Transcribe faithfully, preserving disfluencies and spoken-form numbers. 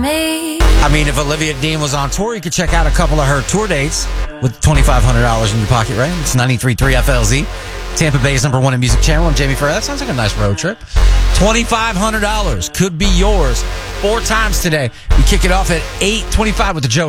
me. I mean, if Olivia Dean was on tour, you could check out a couple of her tour dates with twenty-five hundred dollars in your pocket, right? It's ninety-three point three F L Z, Tampa Bay's number one in music channel. I'm Jamie Ferrer. That sounds like a nice road trip. twenty-five hundred dollars could be yours four times today. We kick it off at eight twenty-five with the Joe